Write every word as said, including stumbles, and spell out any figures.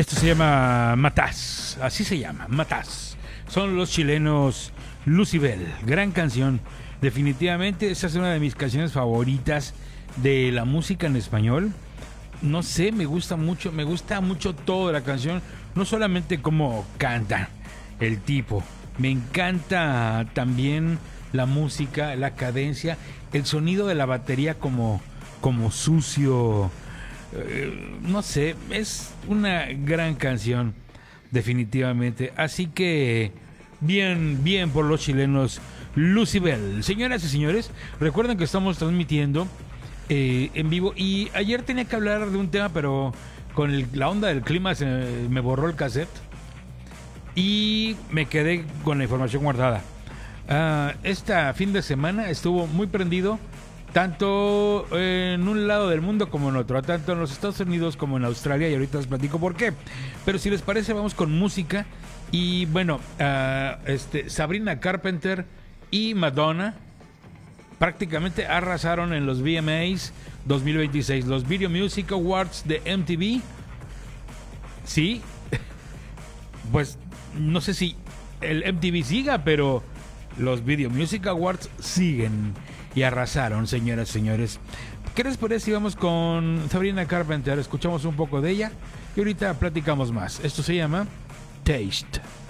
Esto se llama Matás, así se llama, Matás. Son los chilenos Lucibel, gran canción. Definitivamente esa es una de mis canciones favoritas de la música en español. No sé, me gusta mucho, me gusta mucho toda la canción, no solamente cómo canta el tipo, me encanta también la música, la cadencia, el sonido de la batería como, como sucio. Eh, no sé, es una gran canción, definitivamente. Así que, bien, bien por los chilenos Lucibel. Señoras y señores, recuerden que estamos transmitiendo eh, en vivo. Y ayer tenía que hablar de un tema, pero con el, la onda del clima se me borró el cassette y me quedé con la información guardada. Uh, este fin de semana estuvo muy prendido, tanto en un lado del mundo como en otro, tanto en los Estados Unidos como en Australia, y ahorita les platico por qué. Pero si les parece, vamos con música. Y bueno, uh, este, Sabrina Carpenter y Madonna prácticamente arrasaron en los V M As dos mil veintiséis, los Video Music Awards de M T V. Sí, pues no sé si el M T V siga, pero los Video Music Awards siguen y arrasaron, señoras y señores. ¿Qué les parece si vamos con Sabrina Carpenter? Escuchamos un poco de ella y ahorita platicamos más. Esto se llama Taste.